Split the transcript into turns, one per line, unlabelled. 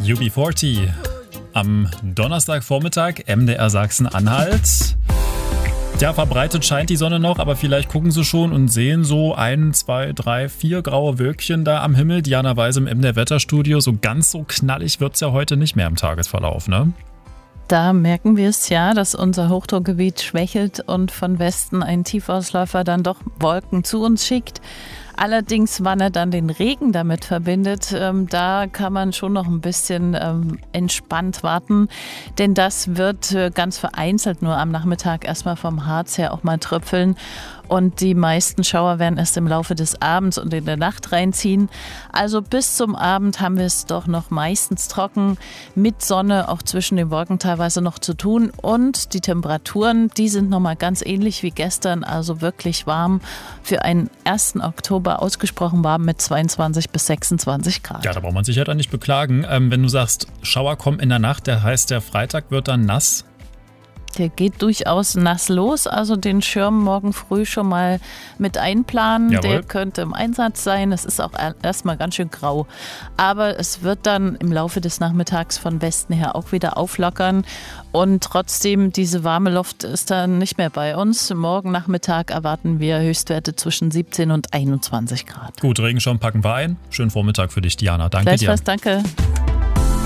UB40 am Donnerstagvormittag, MDR Sachsen-Anhalt. Ja, verbreitet scheint die Sonne noch, aber vielleicht gucken Sie schon und sehen so 1, 2, 3, 4 graue Wölkchen da am Himmel. Diana Weise im MDR Wetterstudio. So ganz so knallig wird es ja heute nicht mehr im Tagesverlauf, ne?
Da merken wir es ja, dass unser Hochdruckgebiet schwächelt und von Westen ein Tiefausläufer dann doch Wolken zu uns schickt. Allerdings, wann er dann den Regen damit verbindet, da kann man schon noch ein bisschen entspannt warten. Denn das wird ganz vereinzelt nur am Nachmittag erstmal vom Harz her auch mal tröpfeln. Und die meisten Schauer werden erst im Laufe des Abends und in der Nacht reinziehen. Also bis zum Abend haben wir es doch noch meistens trocken, mit Sonne auch zwischen den Wolken teilweise noch zu tun. Und die Temperaturen, die sind nochmal ganz ähnlich wie gestern, also wirklich warm. Für einen 1. Oktober ausgesprochen warm mit 22 bis 26 Grad.
Ja, da braucht man sich ja dann nicht beklagen. Wenn du sagst, Schauer kommen in der Nacht, der heißt, der Freitag wird dann nass.
Der geht durchaus nass los, also den Schirm morgen früh schon mal mit einplanen.
Jawohl.
Der könnte im Einsatz sein. Es ist auch erstmal ganz schön grau. Aber es wird dann im Laufe des Nachmittags von Westen her auch wieder auflockern. Und trotzdem, diese warme Luft ist dann nicht mehr bei uns. Morgen Nachmittag erwarten wir Höchstwerte zwischen 17 und 21 Grad.
Gut, Regenschirm packen wir ein. Schönen Vormittag für dich, Diana. Danke dir.
Gleichfalls, danke.